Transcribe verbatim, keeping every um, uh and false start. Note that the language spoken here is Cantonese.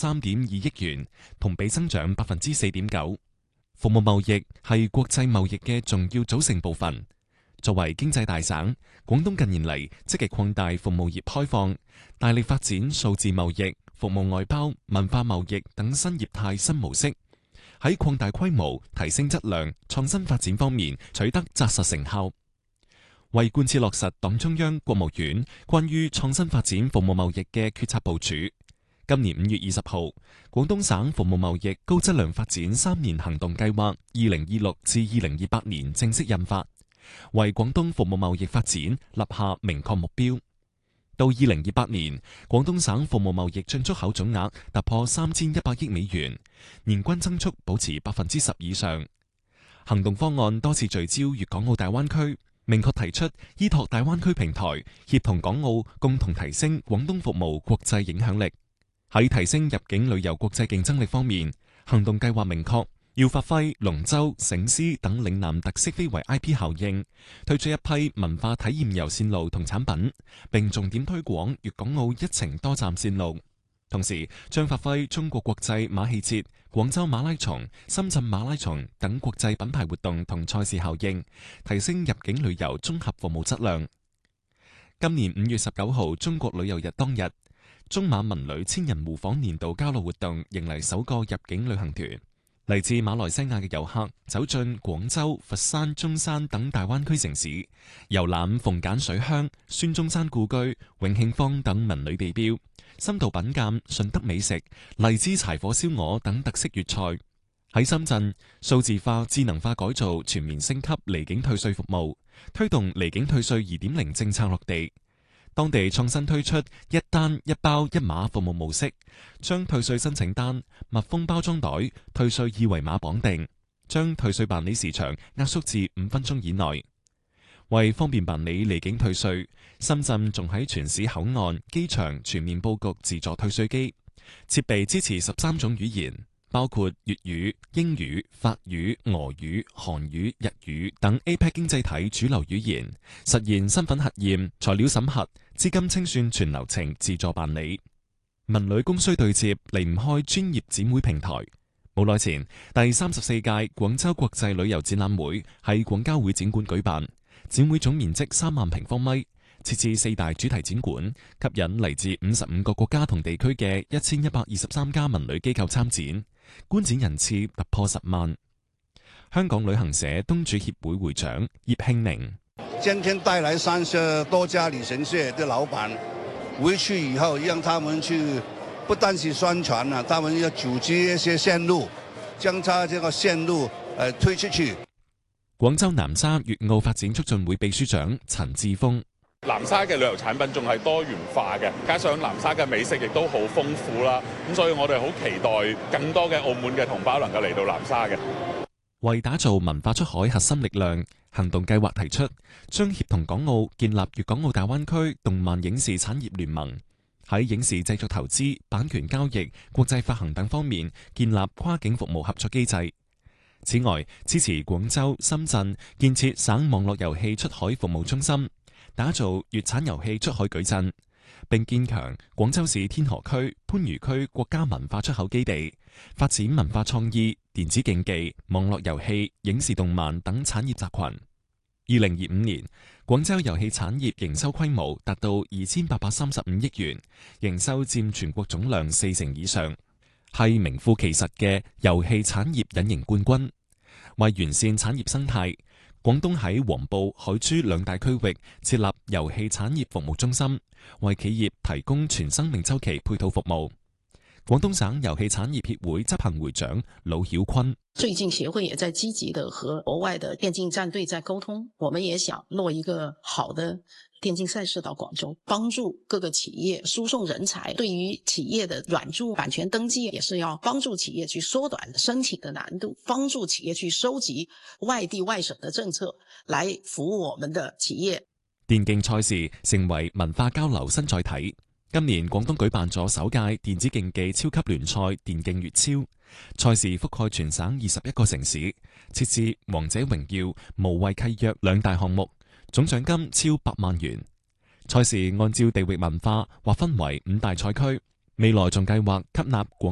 三點二億元，同比增長百分之四點九。服務貿易係國際貿易嘅重要組成部分。作為經濟大省，廣東近年嚟積極擴大服務業開放，大力發展數字貿易、服務外包、文化貿易等新業態新模式，喺擴大規模、提升質量、創新發展方面取得紮實成效。為貫徹落實黨中央、國務院關於創新發展服務貿易嘅決策部署，今年五月二十號，廣東省服務貿易高質量發展三年行動計劃（二零二六至二零二八年）正式印發，為廣東服務貿易發展立下明確目標。到二零二八年，廣東省服務貿易進出口總額突破三千一百億美元，年均增速保持百分之十以上。行動方案多次聚焦粵港澳大灣區，明確提出依託大灣區平台，協同港澳共同提升廣東服務國際影響力。喺提升入境旅遊國際競爭力方面，行動計劃明確要發揮龍舟、醒獅等嶺南特色非遺 I P 效應，推出一批文化體驗遊線路同產品，並重點推廣粵港澳一程多站線路。同時，將發揮中國國際馬戲節、廣州馬拉松、深圳馬拉松等國際品牌活動同賽事效應，提升入境旅遊綜合服務質量。今年五月十九號中國旅遊日當日，中馬文旅千人互訪年度交流活動迎嚟首個入境旅行團。嚟自馬來西亞嘅遊客走進廣州、佛山、中山等大灣區城市，遊覽鳳鹼水鄉、孫中山故居、永慶坊等文旅地標，深度品鑒順德美食、荔枝柴火燒鵝等特色粵菜。喺深圳，數字化、智能化改造全面升級離境退稅服務，推動離境退稅 二點零 政策落地。當地創新推出一單一包一碼服務模式，將退稅申請單、密封包裝袋、退稅二維碼綁定，將退稅辦理時長壓縮至五分鐘以內。為方便辦理離境退稅，深圳仲喺全市口岸、機場全面佈局自助退稅機，設備支持十三種語言，包括粵語、英語、法語、俄語、韓語、日語等 A P E C 經濟體主流語言，實現身份核驗、材料審核、資金清算全流程自助辦理。文旅供需對接離唔開專業展會平台。冇耐前，第三十四屆廣州國際旅遊展覽會喺廣交會展館舉辦，展會總面積三萬平方米，設置四大主題展館，吸引嚟自五十五個國家同地區嘅一千一百二十三家文旅機構參展，觀展人次突破十萬。香港旅行社東主協會會長葉慶寧： 今天帶來三十多家旅行社的老闆回去以後，讓他們去不單是宣傳啊，他們要組織一些線路，將他這個線路誒推出去。 廣州南沙粵澳發展促進會秘書長陳志峰： 南沙嘅旅遊產品仲係多元化嘅，加上南沙嘅美食亦都好豐富啦，咁所以我哋好期待更多嘅澳門嘅同胞能夠嚟到南沙嘅。 為打造文化出海核心力量，行動計劃提出將協同港澳建立粵港澳大灣區動漫影視產業聯盟，喺影視製作投資、版權交易、國際發行等方面建立跨境服務合作機制。此外，支持廣州、深圳建設省網絡遊戲出海服務中心，打造粵產遊戲出海矩陣，並堅強廣州市天河區、番禺區國家文化出口基地，發展文化創意、電子競技、網絡遊戲、影視動漫等產業集群。二零二五年，廣州遊戲產業營收規模達到二千八百三十五億元，營收佔全國總量四成以上，係名副其實嘅遊戲產業隱形冠軍。為完善產業生態，廣東喺黃埔、海珠兩大區域設立遊戲產業服務中心，為企業提供全生命週期配套服務。廣東省遊戲產業協會執行會長魯曉坤： 最近協會也在積極地和國外的電競戰隊在溝通，我們也想落一個好的電競賽事到廣州，幫助各個企業輸送人才。對於企業的軟著版權登記，也是要幫助企業去縮短申請的難度，幫助企業去收集外地外省的政策，來服務我們的企業。 電競賽事成為文化交流新載體。今年廣東舉辦咗首屆電子競技超級聯賽電競粵超，賽事覆蓋全省二十一個城市，設置王者榮耀、無畏契約兩大項目，總獎金超百萬元。賽事按照地域文化劃分為五大賽區，未來仲計劃吸納廣